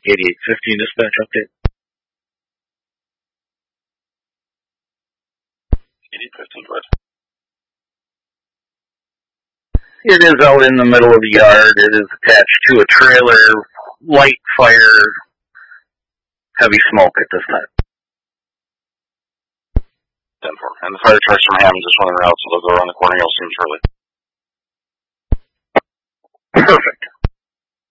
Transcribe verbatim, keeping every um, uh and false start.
eighty-eight fifty dispatch update. eighty-eight fifty, good. It is out in the middle of the yard. It is attached to a trailer. Light fire. Heavy smoke at this time. ten four. And the fire trucks from Hammond just running around, so they'll go around the corner. You'll see them shortly. Perfect.